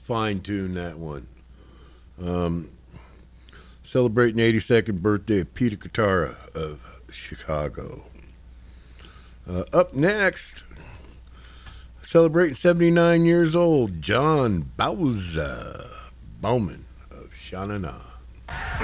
fine-tune that one. Celebrating the 82nd birthday of Peter Katara of Chicago. Up next, celebrating 79 years old, John Bauman of Sha-na-na.